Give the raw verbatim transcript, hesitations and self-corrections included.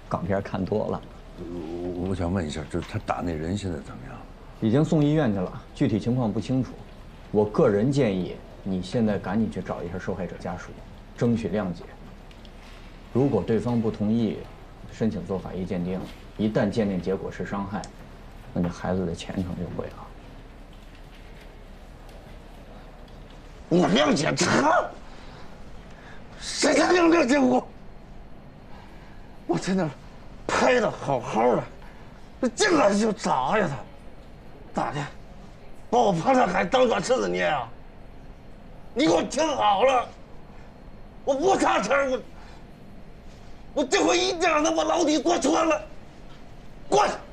港片看多了。 我我想问一下，就是他打那人现在怎么样？ 已经送医院去了，具体情况不清楚。我个人建议你现在赶紧去找一下受害者家属，争取谅解。如果对方不同意，申请做法医鉴定，一旦鉴定结果是伤害，那你孩子的前程就毁了。 我谅解他，谁家能谅解我？我在那儿拍的好好的，这进来就砸呀他，咋的？把我胖大海当软柿子捏啊？你给我听好了，我不差词儿，我我这回一定让他把牢底坐穿了，滚！